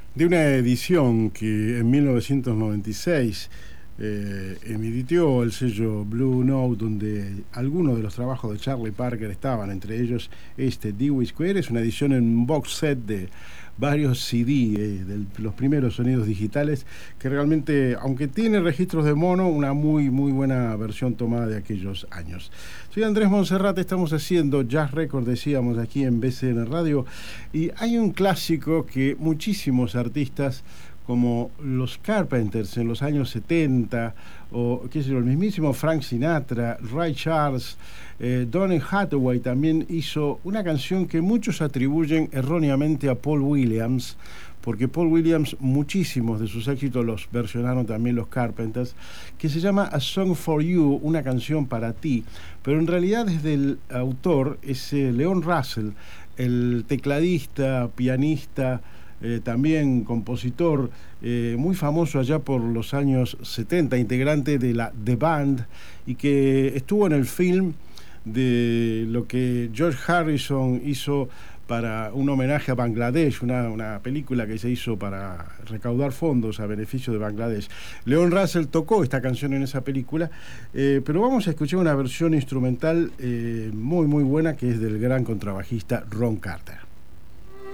de una edición que en 1996 emitió el sello Blue Note, donde algunos de los trabajos de Charlie Parker estaban, entre ellos Dewey Square. Es una edición en un box set de varios CD, de los primeros sonidos digitales, que realmente, aunque tiene registros de mono, una muy buena versión tomada de aquellos años. Soy Andrés Monserrate, estamos haciendo Jazz Record, decíamos, aquí en BCN Radio, y hay un clásico que muchísimos artistas como los Carpenters en los años 70, o qué sé yo, el mismísimo Frank Sinatra, Ray Charles, Donny Hathaway también hizo una canción que muchos atribuyen erróneamente a Paul Williams, porque Paul Williams, muchísimos de sus éxitos los versionaron también los Carpenters, que se llama A Song for You, una canción para ti, pero en realidad desde el autor es Leon Russell, el tecladista, pianista, también compositor, muy famoso allá por los años 70, integrante de la The Band, y que estuvo en el film de lo que George Harrison hizo para un homenaje a Bangladesh, una película que se hizo para recaudar fondos a beneficio de Bangladesh. Leon Russell tocó esta canción en esa película, pero vamos a escuchar una versión instrumental muy buena, que es del gran contrabajista Ron Carter.